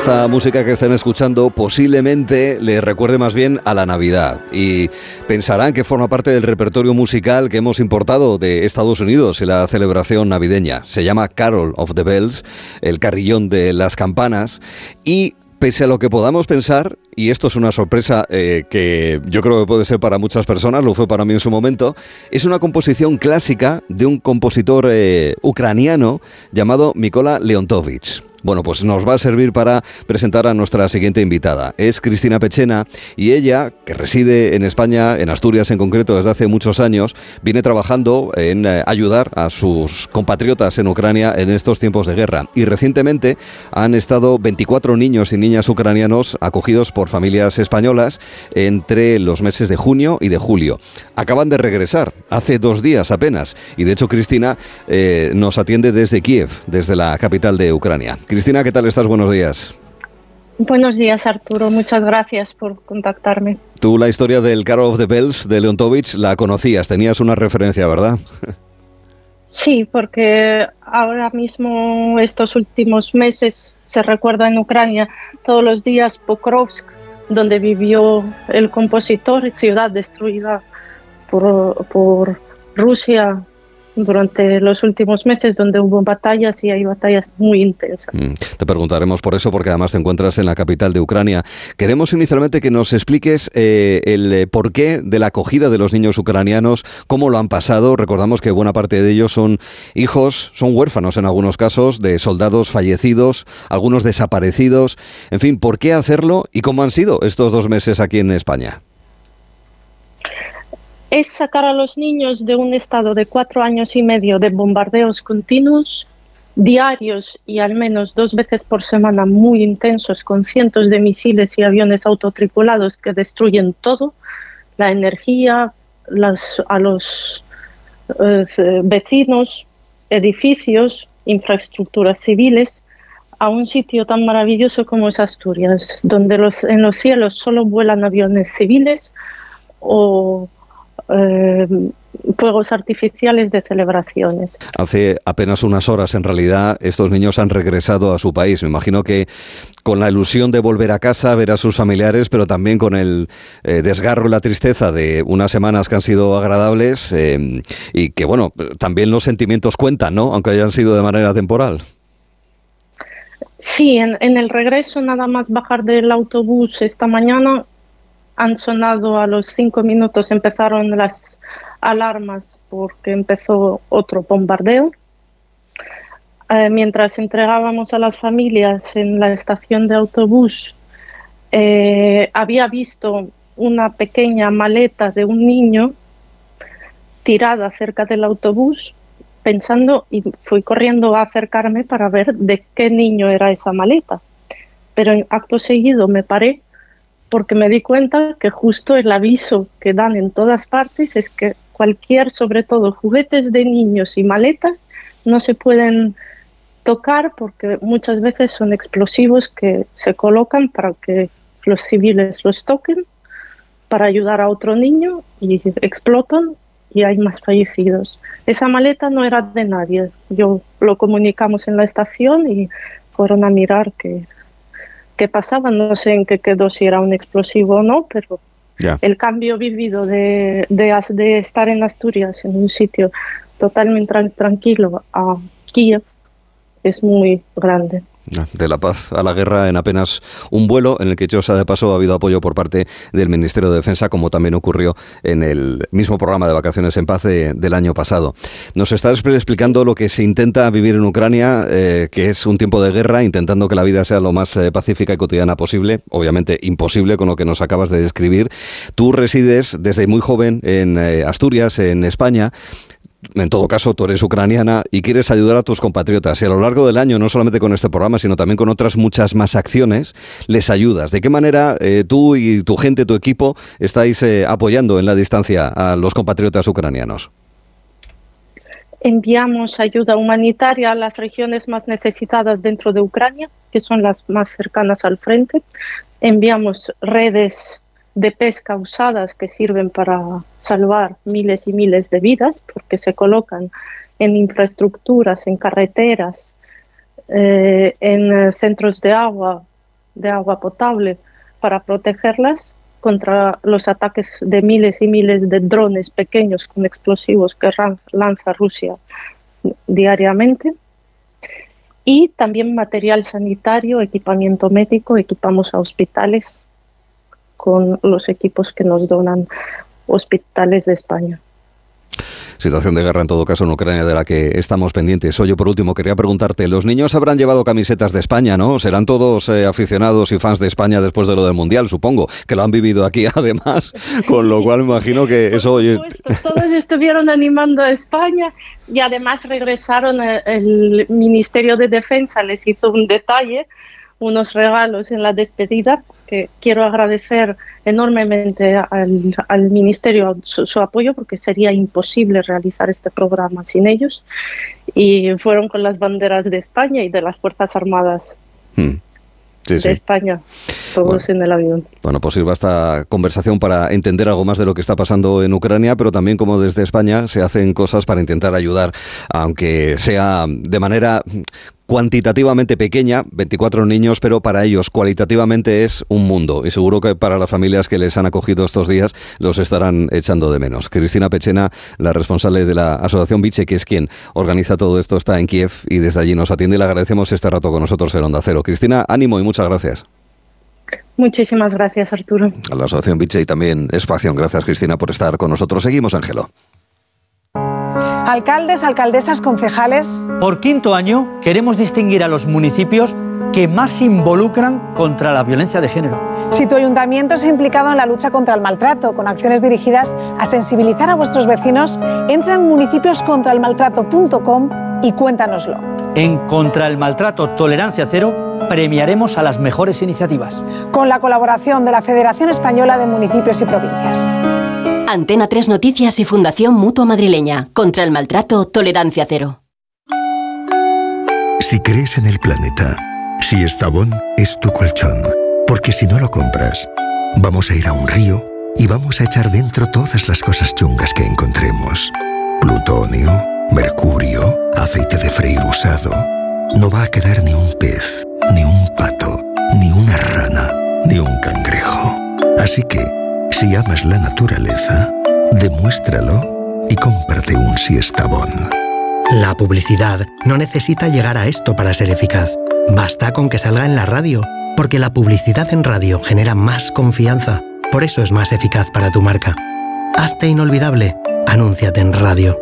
Esta música que están escuchando posiblemente le recuerde más bien a la Navidad y pensarán que forma parte del repertorio musical que hemos importado de Estados Unidos en la celebración navideña. Se llama Carol of the Bells, el carillón de las campanas, y pese a lo que podamos pensar, y esto es una sorpresa que yo creo que puede ser para muchas personas, lo fue para mí en su momento, es una composición clásica de un compositor ucraniano llamado Mykola Leontovich. Bueno, pues nos va a servir para presentar a nuestra siguiente invitada. Es Cristina Pechena y ella, que reside en España, en Asturias en concreto, desde hace muchos años, viene trabajando en ayudar a sus compatriotas en Ucrania en estos tiempos de guerra. Y recientemente han estado 24 niños y niñas ucranianos acogidos por familias españolas entre los meses de junio y de julio. Acaban de regresar, hace 2 días apenas, y de hecho Cristina nos atiende desde Kiev, desde la capital de Ucrania. Cristina, ¿qué tal estás? Buenos días. Buenos días, Arturo. Muchas gracias por contactarme. Tú la historia del Carol of the Bells de Leontovich la conocías, tenías una referencia, ¿verdad? Sí, porque ahora mismo, estos últimos meses, se recuerda en Ucrania todos los días Pokrovsk, donde vivió el compositor, ciudad destruida por Rusia durante los últimos meses, donde hubo batallas y hay batallas muy intensas. Te preguntaremos por eso, porque además te encuentras en la capital de Ucrania. Queremos inicialmente que nos expliques el porqué de la acogida de los niños ucranianos, cómo lo han pasado. Recordamos que buena parte de ellos son hijos, son huérfanos en algunos casos, de soldados fallecidos, algunos desaparecidos. En fin, ¿por qué hacerlo y cómo han sido estos 2 meses aquí en España? Es sacar a los niños de un estado de 4 años y medio de bombardeos continuos, diarios y al menos 2 veces por semana muy intensos, con cientos de misiles y aviones autotripulados que destruyen todo, la energía, a los vecinos, edificios, infraestructuras civiles, a un sitio tan maravilloso como es Asturias, donde en los cielos solo vuelan aviones civiles o fuegos artificiales de celebraciones. Hace apenas unas horas, en realidad, estos niños han regresado a su país. Me imagino que con la ilusión de volver a casa, ver a sus familiares, pero también con el desgarro y la tristeza de unas semanas que han sido agradables y que, bueno, también los sentimientos cuentan, ¿no? Aunque hayan sido de manera temporal. Sí, en el regreso, nada más bajar del autobús esta mañana, han sonado a los 5 minutos, empezaron las alarmas porque empezó otro bombardeo. Mientras entregábamos a las familias en la estación de autobús, había visto una pequeña maleta de un niño tirada cerca del autobús, pensando, y fui corriendo a acercarme para ver de qué niño era esa maleta. Pero en acto seguido me paré porque me di cuenta que justo el aviso que dan en todas partes es que sobre todo juguetes de niños y maletas, no se pueden tocar porque muchas veces son explosivos que se colocan para que los civiles los toquen, para ayudar a otro niño, y explotan y hay más fallecidos. Esa maleta no era de nadie. Lo comunicamos en la estación y fueron a mirar qué pasaba. No sé en qué quedó, si era un explosivo o no, pero el cambio vivido de estar en Asturias, en un sitio totalmente tranquilo, a Kiev, es muy grande. De la paz a la guerra en apenas un vuelo, en el que, dicho sea de paso, ha habido apoyo por parte del Ministerio de Defensa, como también ocurrió en el mismo programa de Vacaciones en Paz del año pasado. Nos estás explicando lo que se intenta vivir en Ucrania, que es un tiempo de guerra, intentando que la vida sea lo más pacífica y cotidiana posible, obviamente imposible con lo que nos acabas de describir. Tú resides desde muy joven en Asturias, en España. En todo caso, tú eres ucraniana y quieres ayudar a tus compatriotas. Y a lo largo del año, no solamente con este programa, sino también con otras muchas más acciones, les ayudas. ¿De qué manera tú y tu gente, tu equipo, estáis apoyando en la distancia a los compatriotas ucranianos? Enviamos ayuda humanitaria a las regiones más necesitadas dentro de Ucrania, que son las más cercanas al frente. Enviamos redes de pesca usadas que sirven para salvar miles y miles de vidas, porque se colocan en infraestructuras, en carreteras, en centros de agua, de agua potable para protegerlas contra los ataques de miles y miles de drones pequeños con explosivos que lanza Rusia diariamente. Y también material sanitario, equipamiento médico, equipamos a hospitales con los equipos que nos donan hospitales de España. Situación de guerra en todo caso en Ucrania de la que estamos pendientes. Oye, por último, quería preguntarte, los niños habrán llevado camisetas de España, ¿no? Serán todos aficionados y fans de España después de lo del Mundial, supongo, que lo han vivido aquí además, con lo cual me imagino que eso... Oye... Todos estuvieron animando a España y además regresaron, el Ministerio de Defensa les hizo un detalle, unos regalos en la despedida, que quiero agradecer enormemente al Ministerio su apoyo, porque sería imposible realizar este programa sin ellos, y fueron con las banderas de España y de las Fuerzas Armadas de España, todos en el avión. Bueno, pues sirva esta conversación para entender algo más de lo que está pasando en Ucrania, pero también como desde España se hacen cosas para intentar ayudar, aunque sea de manera cuantitativamente pequeña, 24 niños, pero para ellos cualitativamente es un mundo, y seguro que para las familias que les han acogido estos días los estarán echando de menos. Cristina Pechena, la responsable de la Asociación Biche, que es quien organiza todo esto, está en Kiev y desde allí nos atiende y le agradecemos este rato con nosotros en Onda Cero. Cristina, ánimo y muchas gracias. Muchísimas gracias, Arturo. A la Asociación Biche y también Espacio. Gracias, Cristina, por estar con nosotros. Seguimos, Ángelo. Alcaldes, alcaldesas, concejales. Por quinto año queremos distinguir a los municipios que más se involucran contra la violencia de género. Si tu ayuntamiento se ha implicado en la lucha contra el maltrato, con acciones dirigidas a sensibilizar a vuestros vecinos, entra en municipioscontraelmaltrato.com y cuéntanoslo. En Contra el Maltrato Tolerancia Cero premiaremos a las mejores iniciativas. Con la colaboración de la Federación Española de Municipios y Provincias. Antena 3 Noticias y Fundación Mutua Madrileña. Contra el maltrato, tolerancia cero. Si crees en el planeta, si Estavón es tu colchón, porque si no lo compras, vamos a ir a un río y vamos a echar dentro todas las cosas chungas que encontremos. Plutonio, mercurio, aceite de freír usado. No va a quedar ni un pez, ni un pato, ni una rana, ni un cangrejo. Así que, si amas la naturaleza, demuéstralo y cómprate un Siestabón. La publicidad no necesita llegar a esto para ser eficaz. Basta con que salga en la radio, porque la publicidad en radio genera más confianza. Por eso es más eficaz para tu marca. Hazte inolvidable. Anúnciate en radio.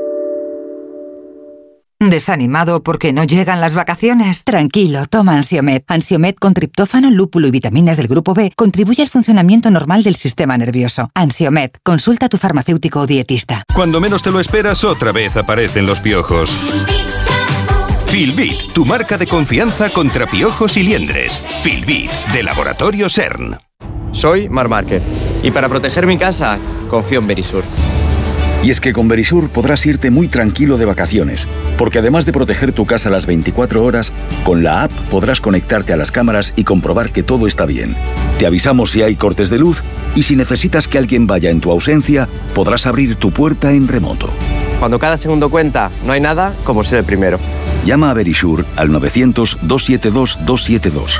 ¿Desanimado porque no llegan las vacaciones? Tranquilo, toma Ansiomed. Ansiomed con triptófano, lúpulo y vitaminas del grupo B contribuye al funcionamiento normal del sistema nervioso. Ansiomed, consulta a tu farmacéutico o dietista. Cuando menos te lo esperas, otra vez aparecen los piojos. Filbit, tu marca de confianza contra piojos y liendres. Filbit, de Laboratorio CERN. Soy Marc Márquez y para proteger mi casa, confío en Verisur. Y es que con Verisur podrás irte muy tranquilo de vacaciones, porque además de proteger tu casa las 24 horas, con la app podrás conectarte a las cámaras y comprobar que todo está bien. Te avisamos si hay cortes de luz y si necesitas que alguien vaya en tu ausencia, podrás abrir tu puerta en remoto. Cuando cada segundo cuenta, no hay nada como ser el primero. Llama a Verisur al 900-272-272.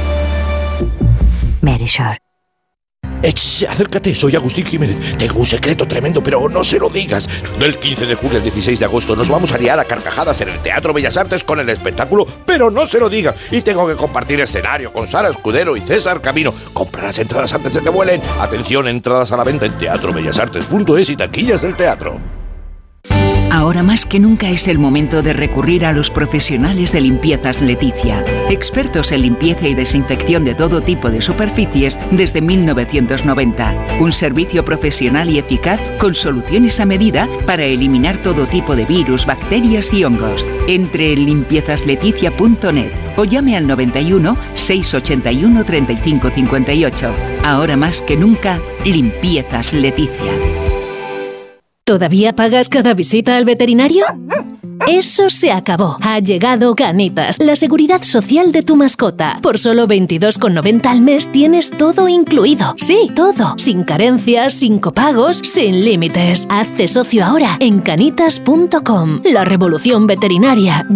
Verisur. Acércate, soy Agustín Jiménez. Tengo un secreto tremendo, pero no se lo digas. Del 15 de julio al 16 de agosto nos vamos a liar a carcajadas en el Teatro Bellas Artes con el espectáculo, pero no se lo digas. Y tengo que compartir escenario con Sara Escudero y César Camino. Compra las entradas antes de que vuelen. Atención, entradas a la venta en teatrobellasartes.es y taquillas del teatro. Ahora más que nunca es el momento de recurrir a los profesionales de Limpiezas Leticia, expertos en limpieza y desinfección de todo tipo de superficies desde 1990. Un servicio profesional y eficaz con soluciones a medida para eliminar todo tipo de virus, bacterias y hongos. Entre en limpiezasLeticia.net o llame al 91 681 35 58. Ahora más que nunca, Limpiezas Leticia. ¿Todavía pagas cada visita al veterinario? Eso se acabó. Ha llegado Canitas, la seguridad social de tu mascota. Por solo 22,90 al mes tienes todo incluido. Sí, todo. Sin carencias, sin copagos, sin límites. Hazte socio ahora en canitas.com. La revolución veterinaria